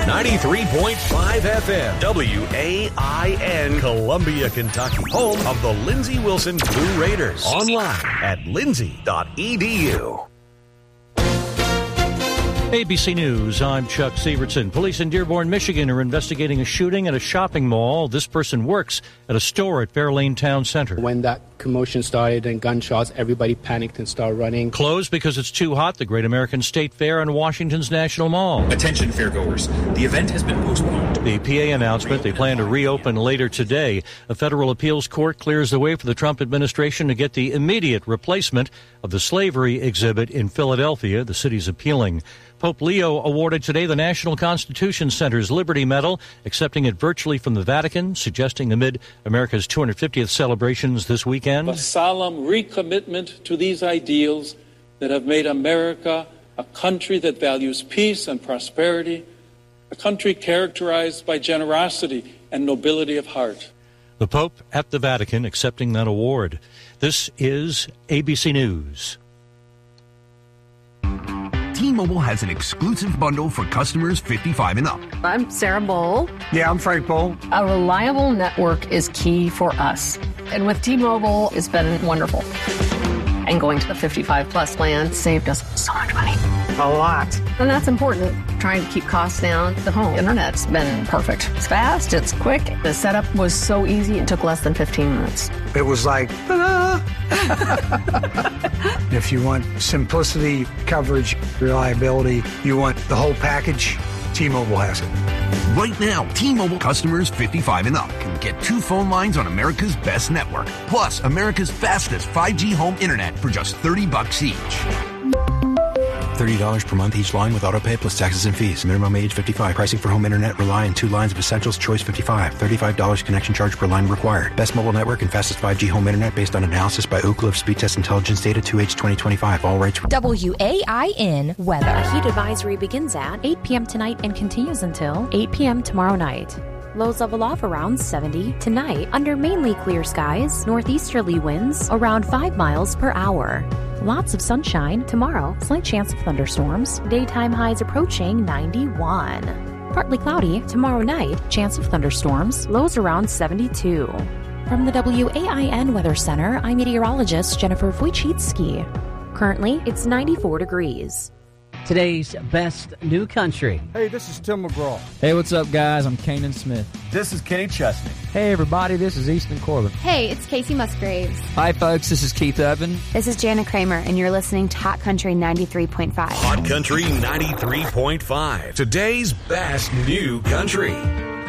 93.5 FM, WAIN, Columbia, Kentucky. Home of the Lindsey Wilson Blue Raiders. Online at lindsey.edu. ABC News, I'm Chuck Severson. Police in Dearborn, Michigan are investigating a shooting at a shopping mall. This person works at a store at Fairlane Town Center. When that commotion started and gunshots, everybody panicked and started running. Closed because it's too hot, the Great American State Fair and Washington's National Mall. Attention fairgoers, the event has been postponed. The PA announcement, they plan to reopen later today. A federal appeals court clears the way for the Trump administration to get the immediate replacement of the slavery exhibit in Philadelphia. The city's appealing. Pope Leo awarded today the National Constitution Center's Liberty Medal, accepting it virtually from the Vatican, suggesting amid America's 250th celebrations this weekend. A solemn recommitment to these ideals that have made America a country that values peace and prosperity, a country characterized by generosity and nobility of heart. The Pope at the Vatican accepting that award. This is ABC News. T-Mobile has an exclusive bundle for customers 55 and up. I'm Sarah Bowl. Yeah, I'm Frank Bowl. A reliable network is key for us. And with T-Mobile, it's been wonderful. And going to the 55-plus plan saved us so much money. A lot. And that's important. Trying to keep costs down. The home internet's been perfect. It's fast, it's quick. The setup was so easy, it took less than 15 minutes. It was like, ta-da! If you want simplicity, coverage, reliability, you want the whole package, T-Mobile has it. Right now, T-Mobile customers 55 and up can get 2 phone lines on America's best network, plus America's fastest 5G home internet for just $30 each. $30 per month each line with autopay plus taxes and fees. Minimum age 55. Pricing for home internet rely on 2 lines of Essentials Choice 55. $35 connection charge per line required. Best mobile network and fastest 5G home internet based on analysis by Oak Cliff Speed Test Intelligence Data 2H 2025. All rights. WAIN weather. A heat advisory begins at 8 p.m. tonight and continues until 8 p.m. tomorrow night. Lows level off around 70 tonight under mainly clear skies. Northeasterly winds around 5 miles per hour. Lots of sunshine tomorrow. Slight chance of thunderstorms. Daytime highs approaching 91. Partly cloudy tomorrow night. Chance of thunderstorms. Lows around 72. From the WAIN Weather Center, I'm meteorologist Jennifer Wojcicki. Currently, it's 94 degrees. Today's best new country. Hey, this is Tim McGraw. Hey, what's up, guys? I'm Kanan Smith. This is Kenny Chesney. Hey, everybody, this is Easton Corbin. Hey, it's Casey Musgraves. Hi, folks, this is Keith Urban. This is Jana Kramer, and you're listening to Hot Country 93.5. Hot Country 93.5. Today's best new country.